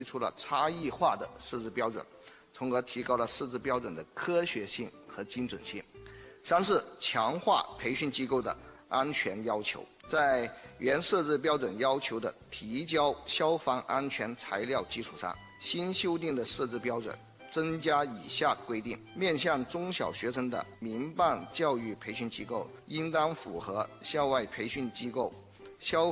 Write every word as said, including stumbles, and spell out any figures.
提出了差异化的师资标准，从而提高了师资标准的科学性和精准性。三是强化培训机构的安全要求，在原设置标准要求的提交消防安全材料基础上，新修订的设置标准增加以下规定：面向中小学生的民办教育培训机构，应当符合校外培训机构消